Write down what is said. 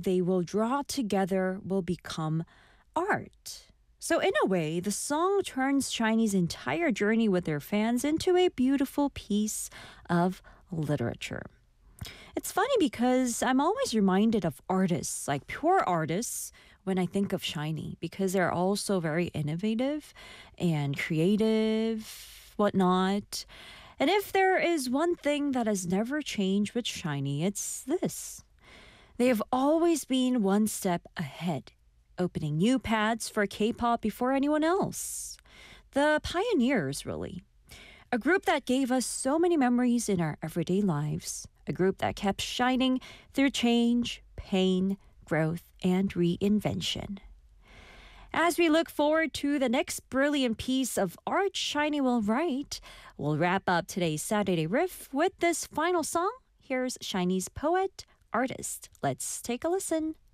they will draw together will become art. So, in a way, the song turns Shiny's entire journey with their fans into a beautiful piece of literature. It's funny because I'm always reminded of artists, like pure artists, when I think of Shiny, because they're also very innovative and creative, whatnot. And if there is one thing that has never changed with Shiny, it's this: they have always been one step ahead, opening new paths for K pop before anyone else. The pioneers, really. A group that gave us so many memories in our everyday lives. A group that kept shining through change, pain, growth, and reinvention. As we look forward to the next brilliant piece of art Shiny will write, we'll wrap up today's Saturday Riff with this final song. Here's Shiny's poet, artist. Let's take a listen.